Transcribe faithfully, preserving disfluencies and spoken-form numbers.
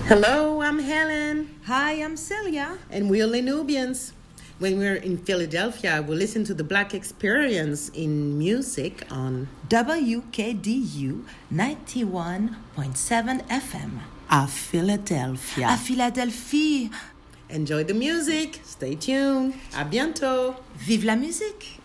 Hello, I'm Helen. Hi, I'm Celia. And we're Le Nubians. When we're in Philadelphia, we listen to the Black Experience in music on W K D U ninety-one point seven F M. À Philadelphia. À Philadelphie. Enjoy the music. Stay tuned. À bientôt. Vive la musique.